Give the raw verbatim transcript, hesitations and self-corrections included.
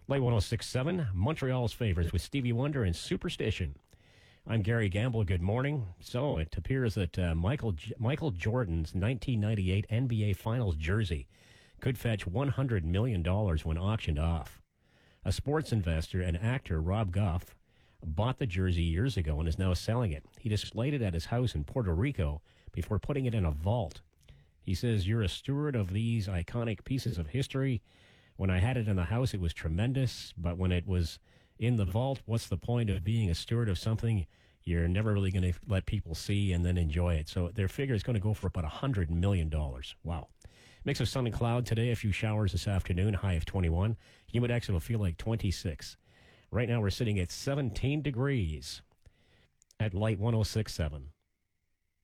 Light one oh six point seven, Montreal's favorites with Stevie Wonder and Superstition. I'm Gary Gamble. Good morning. So it appears that uh, Michael J- Michael Jordan's nineteen ninety-eight N B A Finals jersey could fetch one hundred million dollars when auctioned off. A sports investor and actor, Rob Goff, bought the jersey years ago and is now selling it. He displayed it at his house in Puerto Rico before putting it in a vault. He says, "You're a steward of these iconic pieces of history. When I had it in the house, it was tremendous, but when it was in the vault, what's the point of being a steward of something you're never really going to let people see and then enjoy it?" So their figure is going to go for about one hundred million dollars. Wow. Mix of sun and cloud today, a few showers this afternoon, high of twenty-one. Humidex will feel like twenty-six. Right now we're sitting at seventeen degrees at Light one oh six point seven.